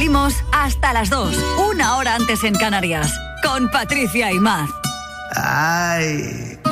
salimos hasta las 2, una hora antes en Canarias, con Patricia Aimaz. Ay,